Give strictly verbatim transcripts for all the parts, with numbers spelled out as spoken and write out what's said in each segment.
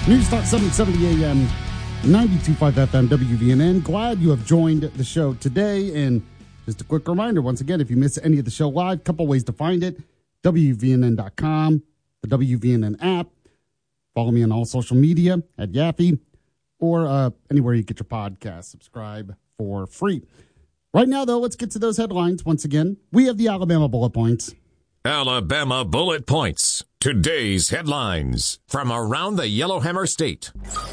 News Talk seven seventy A M, ninety-two point five F M, W V N N. Glad you have joined the show today. And just a quick reminder, once again, if you miss any of the show live, a couple ways to find it. W V N N dot com, the W V N N app. Follow me on all social media at Yaffe, or uh, anywhere you get your podcast. Subscribe for free. Right now, though, let's get to those headlines. Once again, we have the Alabama Bullet Points. Alabama Bullet Points. Today's headlines from around the Yellowhammer State.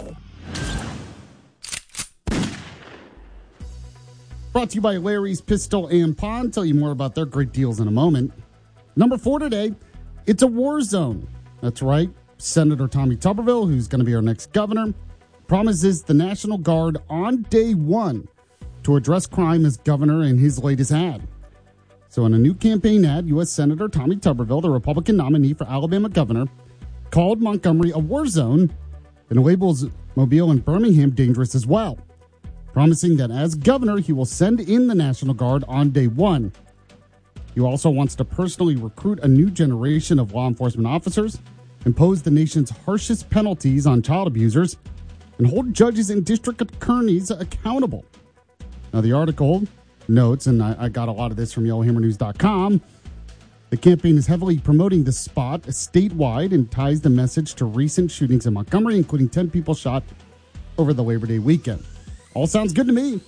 Brought to you by Larry's Pistol and Pawn. Tell you more about their great deals in a moment. Number four today, it's a war zone. That's right. Senator Tommy Tuberville, who's going to be our next governor, promises the National Guard on day one to address crime as governor in his latest ad. So in a new campaign ad, U S. Senator Tommy Tuberville, the Republican nominee for Alabama governor, called Montgomery a war zone and labels Mobile and Birmingham dangerous as well, promising that as governor, he will send in the National Guard on day one. He also wants to personally recruit a new generation of law enforcement officers, impose the nation's harshest penalties on child abusers, and hold judges and district attorneys accountable. Now, the article notes, and I, I got a lot of this from Yellow Hammer News dot com, the campaign is heavily promoting the spot statewide and ties the message to recent shootings in Montgomery, including ten people shot over the Labor Day weekend. All sounds good to me.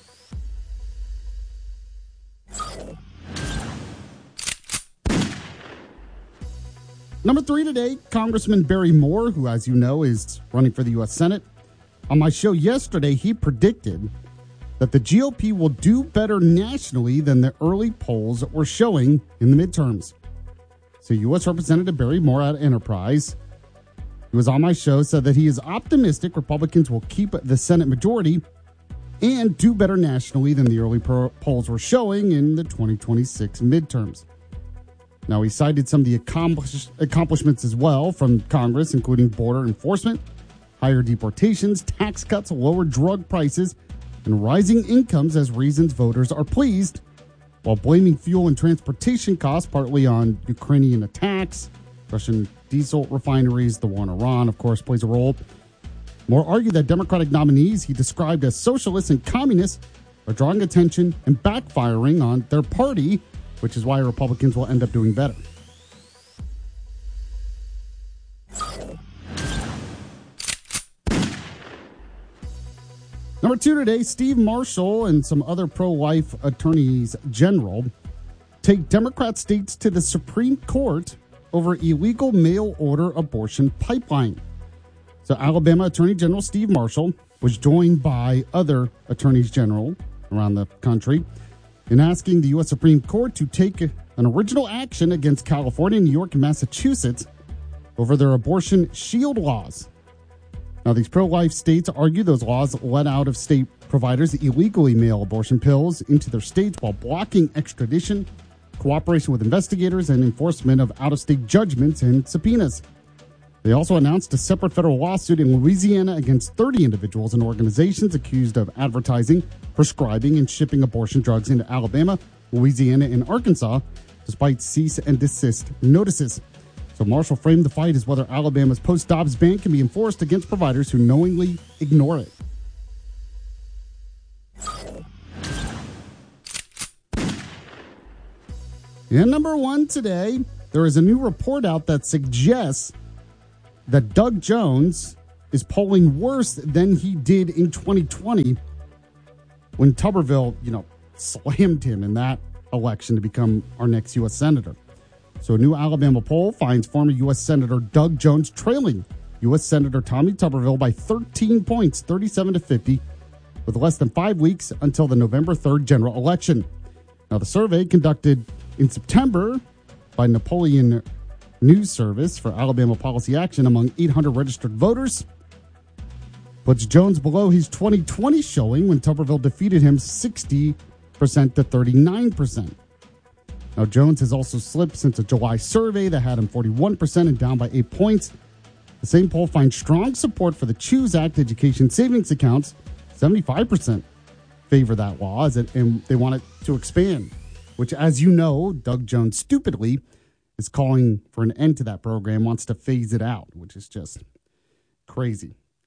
Number three today, Congressman Barry Moore, who, as you know, is running for the U S. Senate. On my show yesterday, he predicted that the G O P will do better nationally than the early polls were showing in the midterms. So U S. Representative Barry Moore at Enterprise, who was on my show, said that he is optimistic Republicans will keep the Senate majority and do better nationally than the early pro- polls were showing in the twenty twenty-six midterms. Now, he cited some of the accomplish- accomplishments as well from Congress, including border enforcement, higher deportations, tax cuts, lower drug prices, and rising incomes as reasons voters are pleased, while blaming fuel and transportation costs partly on Ukrainian attacks. Russian diesel refineries, the war in Iran, of course, plays a role. Moore argued that Democratic nominees he described as socialists and communists are drawing attention and backfiring on their party, which is why Republicans will end up doing better. Number two today, Steve Marshall and some other pro-life attorneys general take Democrat states to the Supreme Court over illegal mail-order abortion pipeline. So Alabama Attorney General Steve Marshall was joined by other attorneys general around the country in asking the U S. Supreme Court to take an original action against California, New York, and Massachusetts over their abortion shield laws. Now, these pro-life states argue those laws let out-of-state providers illegally mail abortion pills into their states while blocking extradition, cooperation with investigators, and enforcement of out-of-state judgments and subpoenas. They also announced a separate federal lawsuit in Louisiana against thirty individuals and organizations accused of advertising, prescribing, and shipping abortion drugs into Alabama, Louisiana, and Arkansas, despite cease and desist notices. So Marshall framed the fight as whether Alabama's post-Dobbs ban can be enforced against providers who knowingly ignore it. And number one today, there is a new report out that suggests that Doug Jones is polling worse than he did in twenty twenty when Tuberville, you know, slammed him in that election to become our next U S. Senator. So a new Alabama poll finds former U S. Senator Doug Jones trailing U S. Senator Tommy Tuberville by thirteen points, thirty-seven to fifty, with less than five weeks until the November third general election. Now, the survey conducted in September by Napoleon News Service for Alabama Policy Action among eight hundred registered voters puts Jones below his twenty twenty showing when Tuberville defeated him sixty percent to thirty-nine percent. Now, Jones has also slipped since a July survey that had him forty-one percent and down by eight points. The same poll finds strong support for the CHOOSE Act education savings accounts. seventy-five percent favor that law, as it, and they want it to expand, which, as you know, Doug Jones stupidly is calling for an end to that program, wants to phase it out, which is just crazy.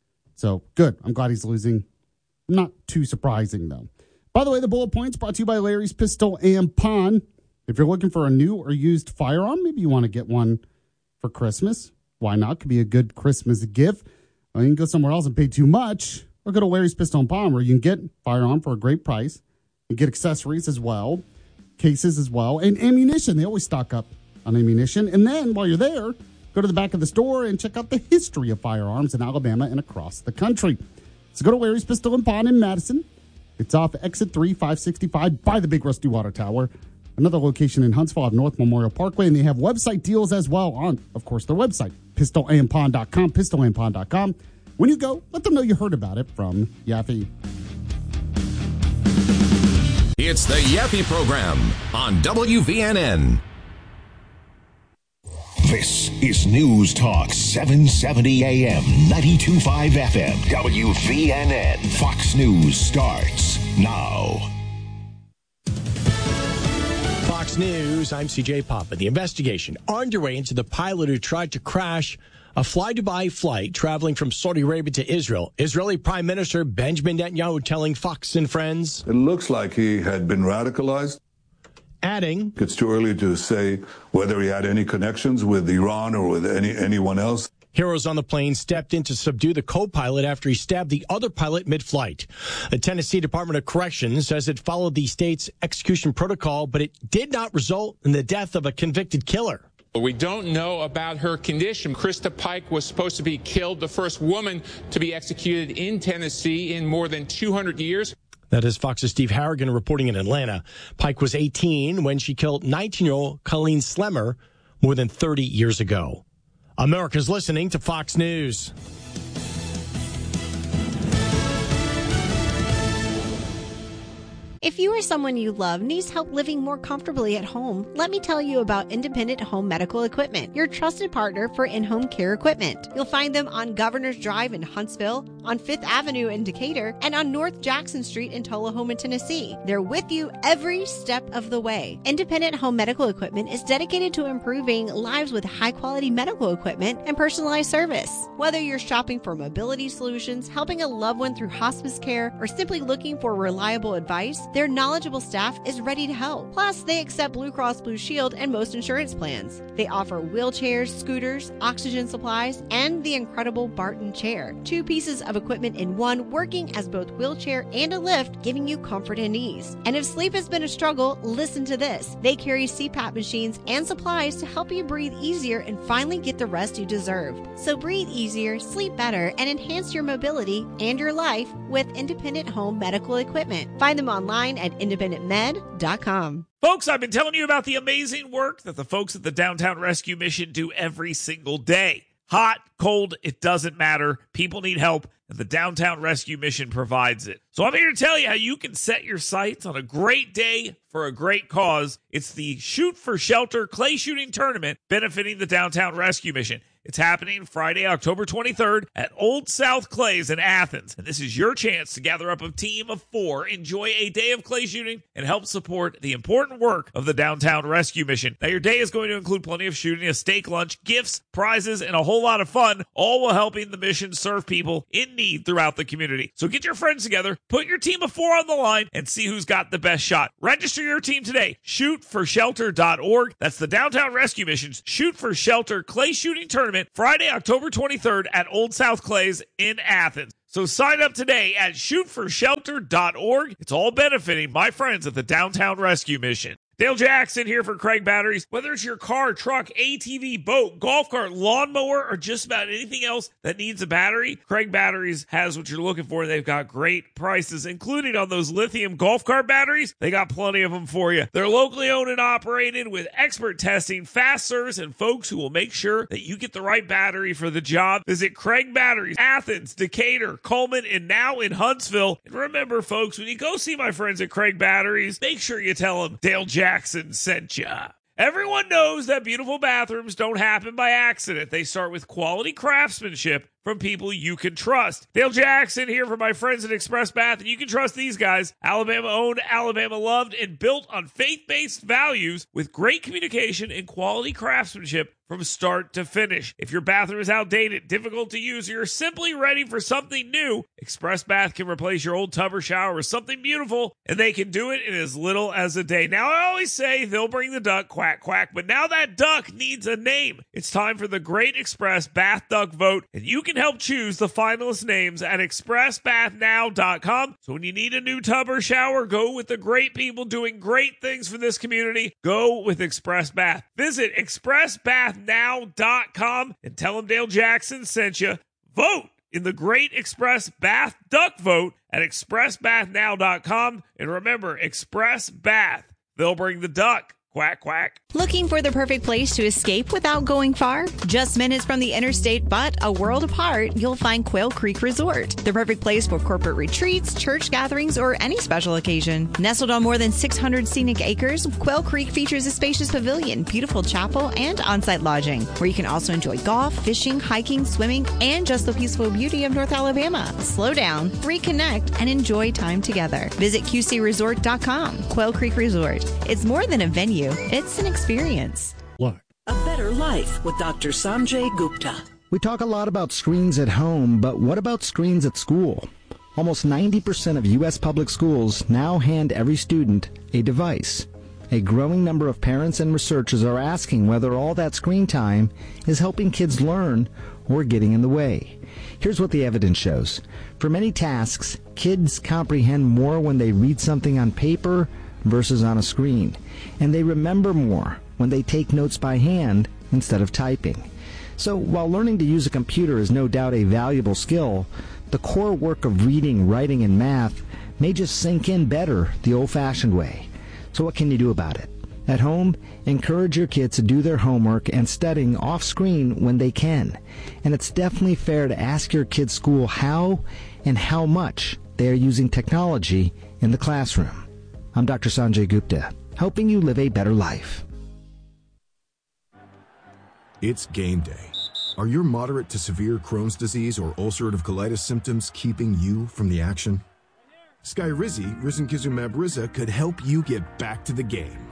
So good. I'm glad he's losing. Not too surprising, though. By the way, the bullet points brought to you by Larry's Pistol and Pawn. If you're looking for a new or used firearm, maybe you want to get one for Christmas. Why not? Could be a good Christmas gift. Or you can go somewhere else and pay too much. Or go to Larry's Pistol and Pawn, where you can get firearm for a great price. You get accessories as well, cases as well, and ammunition. They always stock up on ammunition. And then while you're there, go to the back of the store and check out the history of firearms in Alabama and across the country. So go to Larry's Pistol and Pawn in Madison. It's off exit three, five sixty-five by the big Rusty Water Tower. Another location in Huntsville off North Memorial Parkway, and they have website deals as well on, of course, their website, pistol and pawn dot com, pistol and pawn dot com. When you go, let them know you heard about it from Yaffe. It's the Yaffe Program on W V N N. This is News Talk seven seventy A M, ninety-two point five F M, W V N N. Fox News starts now. Fox News, I'm C J Papa. The investigation underway into the pilot who tried to crash a Fly Dubai flight traveling from Saudi Arabia to Israel. Israeli Prime Minister Benjamin Netanyahu telling Fox and Friends. It looks like he had been radicalized. Adding, it's too early to say whether he had any connections with Iran or with any anyone else. Heroes on the plane stepped in to subdue the co-pilot after he stabbed the other pilot mid-flight. The Tennessee Department of Corrections says it followed the state's execution protocol, but it did not result in the death of a convicted killer. We don't know about her condition. Krista Pike was supposed to be killed, the first woman to be executed in Tennessee in more than two hundred years. That is Fox's Steve Harrigan reporting in Atlanta. Pike was eighteen when she killed nineteen-year-old Colleen Slemmer more than thirty years ago. America's listening to Fox News. If you or someone you love needs help living more comfortably at home, let me tell you about Independent Home Medical Equipment, your trusted partner for in-home care equipment. You'll find them on Governor's Drive in Huntsville, on Fifth Avenue in Decatur, and on North Jackson Street in Tullahoma, Tennessee. They're with you every step of the way. Independent Home Medical Equipment is dedicated to improving lives with high-quality medical equipment and personalized service. Whether you're shopping for mobility solutions, helping a loved one through hospice care, or simply looking for reliable advice, their knowledgeable staff is ready to help. Plus, they accept Blue Cross Blue Shield and most insurance plans. They offer wheelchairs, scooters, oxygen supplies, and the incredible Barton chair. Two pieces of equipment in one, working as both wheelchair and a lift, giving you comfort and ease. And if sleep has been a struggle, listen to this. They carry C PAP machines and supplies to help you breathe easier and finally get the rest you deserve. So breathe easier, sleep better, and enhance your mobility and your life with Independent Home Medical Equipment. Find them online at independent med dot com. Folks, I've been telling you about the amazing work that the folks at the Downtown Rescue Mission do every single day. Hot, cold, it doesn't matter. People need help, and the Downtown Rescue Mission provides it. So I'm here to tell you how you can set your sights on a great day for a great cause. It's the Shoot for Shelter Clay Shooting Tournament benefiting the Downtown Rescue Mission. It's happening Friday, October twenty-third at Old South Clays in Athens. And this is your chance to gather up a team of four, enjoy a day of clay shooting, and help support the important work of the Downtown Rescue Mission. Now, your day is going to include plenty of shooting, a steak lunch, gifts, prizes, and a whole lot of fun, all while helping the mission serve people in need throughout the community. So get your friends together, put your team of four on the line, and see who's got the best shot. Register your team today. shoot for shelter dot org. That's the Downtown Rescue Mission's Shoot for Shelter Clay Shooting Tournament, Friday, October twenty-third at Old South Clays in Athens. So sign up today at shoot for shelter dot org. It's all benefiting my friends at the Downtown Rescue Mission. Dale Jackson here for Craig Batteries. Whether it's your car, truck, A T V, boat, golf cart, lawnmower, or just about anything else that needs a battery, Craig Batteries has what you're looking for. They've got great prices, including on those lithium golf cart batteries. They got plenty of them for you. They're locally owned and operated with expert testing, fast service, and folks who will make sure that you get the right battery for the job. Visit Craig Batteries, Athens, Decatur, Coleman, and now in Huntsville. And remember, folks, when you go see my friends at Craig Batteries, make sure you tell them Dale Jackson Jackson sent ya. Everyone knows that beautiful bathrooms don't happen by accident. They start with quality craftsmanship from people you can trust. Dale Jackson here for my friends at Express Bath, and you can trust these guys. Alabama owned, Alabama loved, and built on faith-based values with great communication and quality craftsmanship from start to finish. If your bathroom is outdated, difficult to use, or you're simply ready for something new, Express Bath can replace your old tub or shower with something beautiful, and they can do it in as little as a day. Now, I always say they'll bring the duck, quack, quack, but now that duck needs a name. It's time for the Great Express Bath Duck Vote, and you can help choose the finalist names at express bath now dot com. So when you need a new tub or shower, go with the great people doing great things for this community. Go with Express Bath. Visit express bath now dot com and tell them Dale Jackson sent you. Vote in the Great Express Bath Duck Vote at express bath now dot com. And remember, Express Bath, they'll bring the duck. Quack, quack. Looking for the perfect place to escape without going far? Just minutes from the interstate, but a world apart, you'll find Quail Creek Resort. The perfect place for corporate retreats, church gatherings, or any special occasion. Nestled on more than six hundred scenic acres, Quail Creek features a spacious pavilion, beautiful chapel, and on-site lodging, where you can also enjoy golf, fishing, hiking, swimming, and just the peaceful beauty of North Alabama. Slow down, reconnect, and enjoy time together. Visit Q C resort dot com. Quail Creek Resort. It's more than a venue. It's an experience. Look. A Better Life with Doctor Sanjay Gupta. We talk a lot about screens at home, but what about screens at school? Almost ninety percent of U S public schools now hand every student a device. A growing number of parents and researchers are asking whether all that screen time is helping kids learn or getting in the way. Here's what the evidence shows. For many tasks, kids comprehend more when they read something on paper versus on a screen, and they remember more when they take notes by hand instead of typing. So while learning to use a computer is no doubt a valuable skill, the core work of reading, writing, and math may just sink in better the old-fashioned way. So what can you do about it? At home, encourage your kids to do their homework and studying off-screen when they can. And it's definitely fair to ask your kids' school how and how much they are using technology in the classroom. I'm Doctor Sanjay Gupta, helping you live a better life. It's game day. Are your moderate to severe Crohn's disease or ulcerative colitis symptoms keeping you from the action? Skyrizi, risankizumab Riza, could help you get back to the game.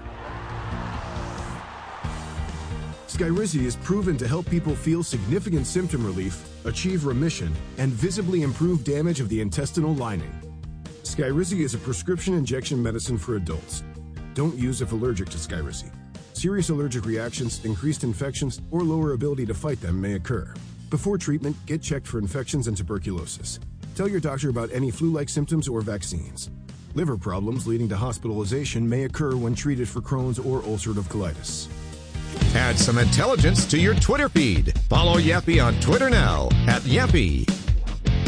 Skyrizi is proven to help people feel significant symptom relief, achieve remission, and visibly improve damage of the intestinal lining. Skyrizi is a prescription injection medicine for adults. Don't use if allergic to Skyrizi. Serious allergic reactions, increased infections, or lower ability to fight them may occur. Before treatment, get checked for infections and tuberculosis. Tell your doctor about any flu-like symptoms or vaccines. Liver problems leading to hospitalization may occur when treated for Crohn's or ulcerative colitis. Add some intelligence to your Twitter feed. Follow Yappy on Twitter now at Yappy.